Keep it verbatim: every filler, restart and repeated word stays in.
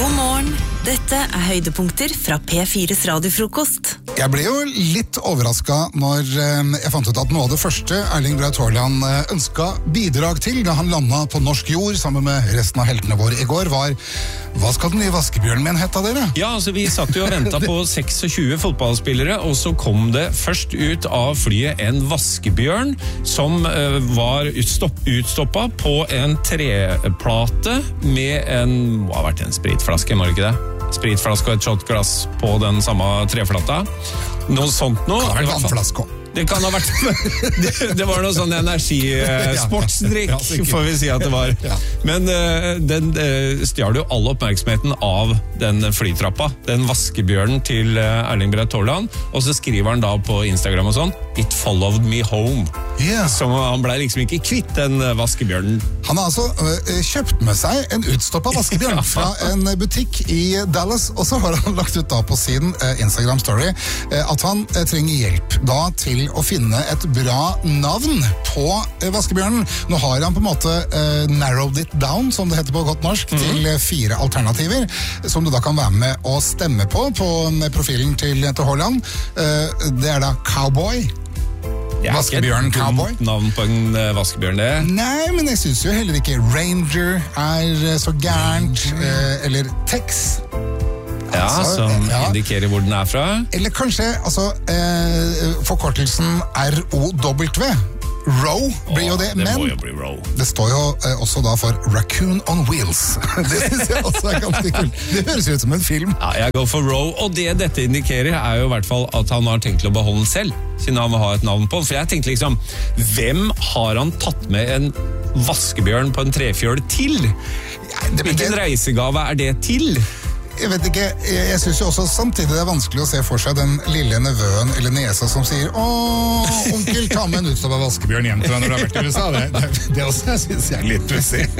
God morgen, dette er høydepunkter fra P fires radiofrokost. Jeg ble jo litt overrasket når jeg fant ut at noe av det første Erling Braut Haaland ønsket bidrag til da han landet på norsk jord sammen med resten av heltene våre i går var hva skal den nye vaskebjørnen min hette dere? Ja, altså vi satt jo og ventet på seksogtjue fotballspillere, og så kom det først ut av flyet en vaskebjørn som uh, var utstopp, utstoppet på en treplate med en, hva har vært en spritflaske, må det ikke det? Spritflaske og et shotglass på den samme treflata. Noe sånt nå. Det kan være vannflaske. Det kan ha vært det, det var noe sånn energi-sportsdrikk, får vi si at det var. Men uh, den uh, stjal jo all oppmerksomheten av den flytrappa, den vaskebjørnen til uh, Erling Braut Haaland, og så skriver han da på Instagram og sånn, It followed me home. Yeah. Så han ble liksom ikke kvitt den vaskebjørnen. Han har altså uh, kjøpt med seg en utstoppet vaskebjørn fra en butikk i Dallas, og så har han lagt ut da på sin uh, Instagram story uh, at han uh, trenger hjelp da til å finne et bra navn på uh, vaskebjørnen. Nå har han på en måte uh, narrowed it down, som det heter på godt norsk, mm. til uh, fire alternativer, som du da kan være med å stemme på på uh, profilen til, til Haaland. Uh, det er da Cowboy, vaskebjørn Cowboy. Navn på en uh, vaskebjørn, det? Nei, men jeg synes jo heller ikke Ranger er uh, så gærent, uh, eller Tex. Ja, altså, som ja. indikerer hvor den er fra. Eller kanskje, altså, uh, forkortelsen R O W. Row blir jo det, det men må jo bli Row. Det står jo uh, også da for Raccoon on Wheels. Det synes jeg også er ganske kult. Det høres ut som en film. Ja, jeg går for Row, og det dette indikerer er jo i hvert fall at han har tenkt til å beholde den selv, siden han vil ha et navn på den. For jeg tenkte liksom, hvem har han tatt med en vaskebjørn på en trefjøl til? Ja, det, Hvilken det... reisegave er det til? Jeg vet ikke, jeg, jeg synes jo også samtidig det er vanskelig å se for seg den lille nevøen eller nesa som sier åh, onkel, ta med en utstoppet vaskebjørn hjem til deg når du har vært i U S A. Det, det, det også synes jeg er litt pussig.